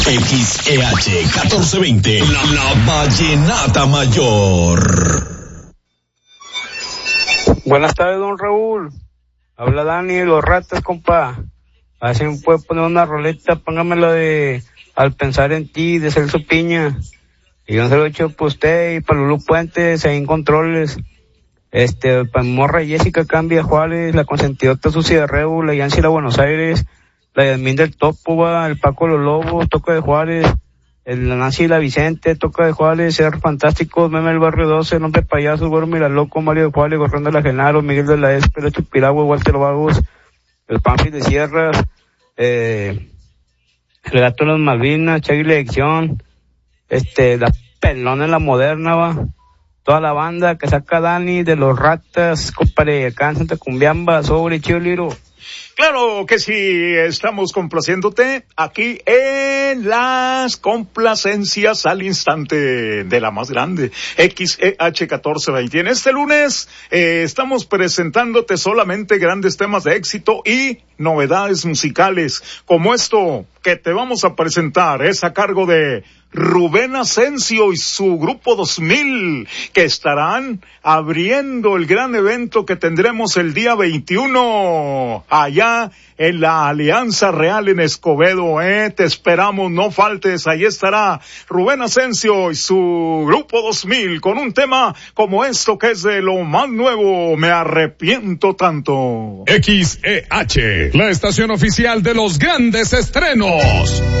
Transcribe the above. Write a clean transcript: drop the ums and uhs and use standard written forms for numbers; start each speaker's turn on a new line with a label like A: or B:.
A: XEH 1420, la Vallenata Mayor.
B: Buenas tardes, don Raúl. Habla Dani de Los Ratas, compa. A ver si me puede poner una roleta, póngamela de Al Pensar en Ti, de Celso Piña. Y yo se lo he hecho para usted y para Lulú Puentes, ahí en controles. Para morra Jessica Cambia Juárez, la consentidota Sucia de Reu, la Yancy de Buenos Aires, la Yasmín del Topo, el Paco Los Lobos, Toca de Juárez, la Nancy y la Vicente, Toca de Juárez, Ser Fantásticos, Meme del Barrio 12, El Hombre Payaso, Güero Miraloco, Mario de Juárez, Gorrón de la Genaro, Miguel de la Espera, Chupiragua, Walter Vagos, el Pamphis de Sierras, el Gato de las Malvinas, Chagui la Elección, la Pelona en la Moderna, va. Toda la banda que saca Dani de Los Ratas, compadre, acá en Santa Cumbiamba, sobre Chido Liro.
C: Claro que sí, estamos complaciéndote aquí en las complacencias al instante de la más grande, XEH 1420. En este lunes estamos presentándote solamente grandes temas de éxito y novedades musicales, como esto que te vamos a presentar, es a cargo de Rubén Asensio y su Grupo 2000, que estarán abriendo el gran evento que tendremos el día 21 allá en la Alianza Real en Escobedo. Te esperamos, no faltes, ahí estará Rubén Asensio y su Grupo 2000 con un tema como esto que es de lo más nuevo, Me Arrepiento Tanto.
A: XEH, la estación oficial de los grandes estrenos.